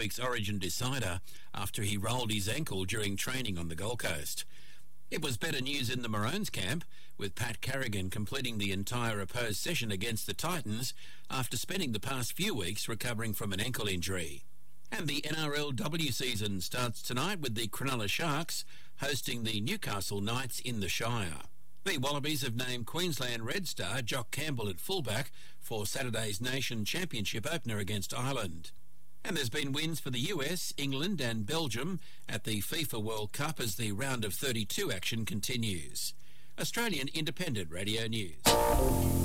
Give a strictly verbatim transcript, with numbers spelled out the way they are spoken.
week's Origin decider after he rolled his ankle during training on the Gold Coast. It was better news in the Maroons camp, with Pat Carrigan completing the entire opposed session against the Titans after spending the past few weeks recovering from an ankle injury. And the N R L W season starts tonight with the Cronulla Sharks hosting the Newcastle Knights in the Shire. The Wallabies have named Queensland Red Star Jock Campbell at fullback for Saturday's Nation Championship opener against Ireland. And there's been wins for the U S, England and Belgium at the FIFA World Cup as the round of thirty-two action continues. Australian Independent Radio News.